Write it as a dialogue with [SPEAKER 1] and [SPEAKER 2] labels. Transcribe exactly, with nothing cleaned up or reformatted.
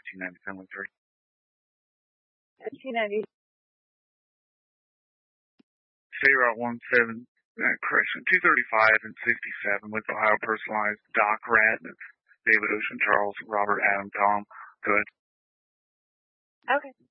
[SPEAKER 1] fifteen ninety Family Tree.
[SPEAKER 2] fifteen ninety.
[SPEAKER 1] State Route one seven, uh, correction, two thirty-five and sixty-seven with Ohio Personalized. Doc Rat, David Ocean, Charles, Robert, Adam, Tom. Go ahead.
[SPEAKER 2] Okay.